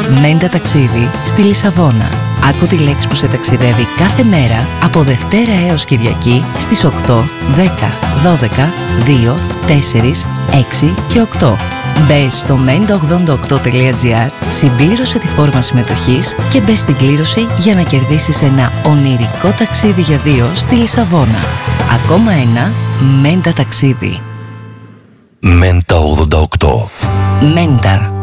Μέντα ταξίδι στη Λισαβόνα. Άκου τη λέξη που σε ταξιδεύει κάθε μέρα από Δευτέρα έως Κυριακή στις 8, 10, 12, 2, 4, 6 και 8. Μπες στο menda88.gr, συμπλήρωσε τη φόρμα συμμετοχής και μπες στην κλήρωση για να κερδίσεις ένα ονειρικό ταξίδι για δύο στη Λισαβόνα. Ακόμα ένα Μέντα ταξίδι. Μέντα 88. Μέντα.